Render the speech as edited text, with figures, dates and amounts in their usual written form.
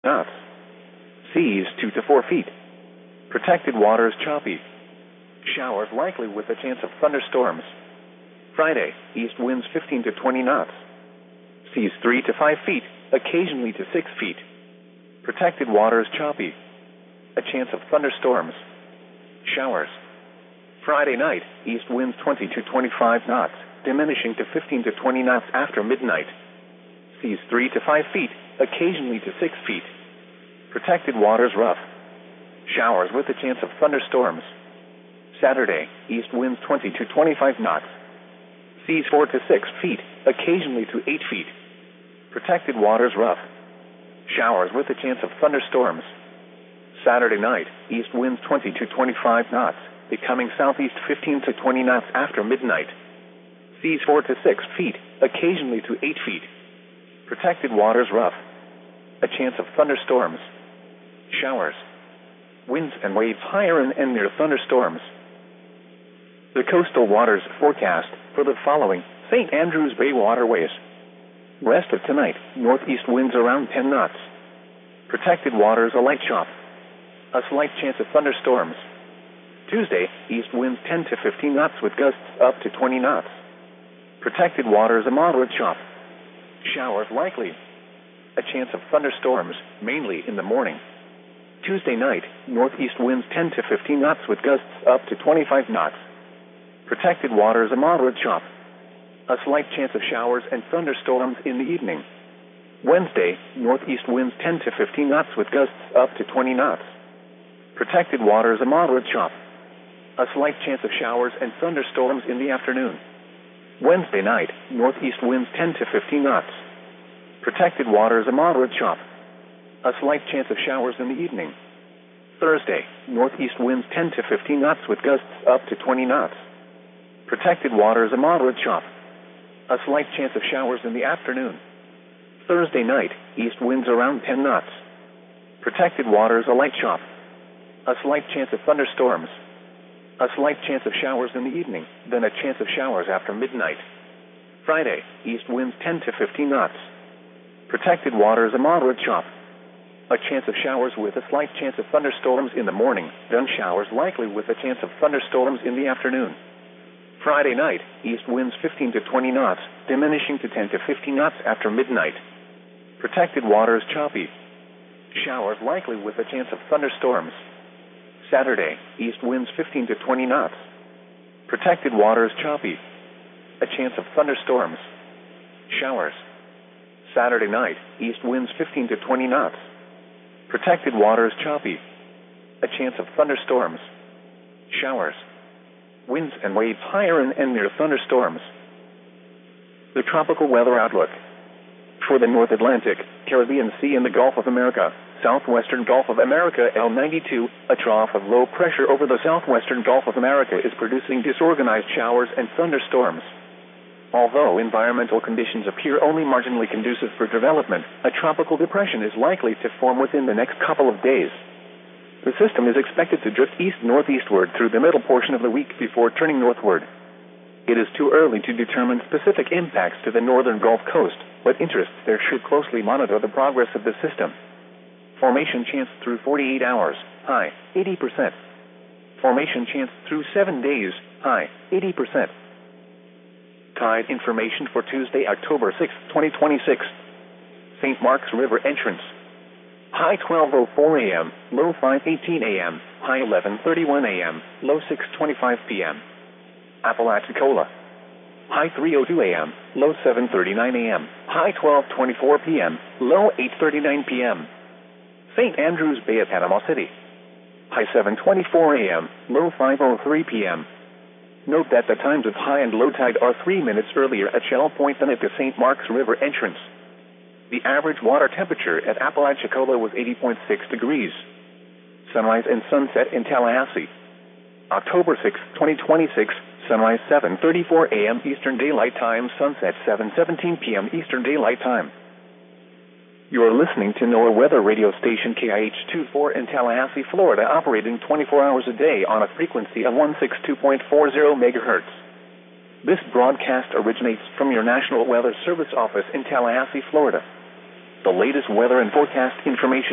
knots. Seas 2 to 4 feet. Protected waters choppy. Showers likely with a chance of thunderstorms. Friday, east winds 15 to 20 knots. Seas 3 to 5 feet, occasionally to 6 feet. Protected waters choppy. A chance of thunderstorms. Showers. Friday night, east winds 20 to 25 knots, diminishing to 15 to 20 knots after midnight. Seas 3 to 5 feet, occasionally to 6 feet. Protected waters rough. Showers with a chance of thunderstorms. Saturday, east winds 20 to 25 knots. Seas 4 to 6 feet, occasionally to 8 feet. Protected waters rough. Showers with a chance of thunderstorms. Saturday night, east winds 20 to 25 knots, becoming southeast 15 to 20 knots after midnight. Seas 4 to 6 feet, occasionally to 8 feet. Protected waters rough. A chance of thunderstorms. Showers. Winds and waves higher and near thunderstorms. The coastal waters forecast for the following St. Andrews Bay waterways. Rest of tonight, northeast winds around 10 knots. Protected waters a light chop. A slight chance of thunderstorms. Tuesday, east winds 10 to 15 knots with gusts up to 20 knots. Protected waters a moderate chop. Showers likely. A chance of thunderstorms, mainly in the morning. Tuesday night, northeast winds 10 to 15 knots with gusts up to 25 knots. Protected waters a moderate chop. A slight chance of showers and thunderstorms in the evening. Wednesday, northeast winds 10 to 15 knots with gusts up to 20 knots. Protected waters a moderate chop. A slight chance of showers and thunderstorms in the afternoon. Wednesday night, northeast winds 10 to 15 knots. Protected waters a moderate chop. A slight chance of showers in the evening. Thursday, northeast winds 10 to 15 knots with gusts up to 20 knots. Protected waters a moderate chop. A slight chance of showers in the afternoon. Thursday night, east winds around 10 knots. Protected waters a light chop. A slight chance of thunderstorms. A slight chance of showers in the evening, then a chance of showers after midnight. Friday, east winds 10 to 15 knots. Protected waters a moderate chop. A chance of showers with a slight chance of thunderstorms in the morning, then showers likely with a chance of thunderstorms in the afternoon. Friday night, east winds 15 to 20 knots, diminishing to 10 to 15 knots after midnight. Protected waters choppy. Showers likely with a chance of thunderstorms. Saturday, east winds 15 to 20 knots. Protected waters choppy. A chance of thunderstorms. Showers. Saturday night, east winds 15 to 20 knots. Protected waters choppy. A chance of thunderstorms. Showers. Winds and waves higher and near thunderstorms. The tropical weather outlook. For the North Atlantic, Caribbean Sea and the Gulf of America, southwestern Gulf of America L92, a trough of low pressure over the southwestern Gulf of America is producing disorganized showers and thunderstorms. Although environmental conditions appear only marginally conducive for development, a tropical depression is likely to form within the next couple of days. The system is expected to drift east-northeastward through the middle portion of the week before turning northward. It is too early to determine specific impacts to the northern Gulf Coast, but interests there should closely monitor the progress of the system. Formation chance through 48 hours, high, 80%. Formation chance through 7 days, high, 80%. Tide information for Tuesday, October 6, 2026. St. Mark's River entrance. High 12:04 a.m., low 5:18 a.m., high 11:31 a.m., low 6:25 p.m. Apalachicola. High 3:02 a.m., low 7:39 a.m., high 12:24 p.m., low 8:39 p.m. St. Andrews Bay at Panama City. High 7:24 a.m., low 5:03 p.m. Note that the times of high and low tide are 3 minutes earlier at Shell Point than at the St. Mark's River entrance. The average water temperature at Apalachicola was 80.6 degrees. Sunrise and sunset in Tallahassee. October 6, 2026, sunrise 7:34 a.m. Eastern Daylight Time, sunset 7:17 p.m. Eastern Daylight Time. You are listening to NOAA weather radio station KIH-24 in Tallahassee, Florida, operating 24 hours a day on a frequency of 162.40 megahertz. This broadcast originates from your National Weather Service office in Tallahassee, Florida. The latest weather and forecast information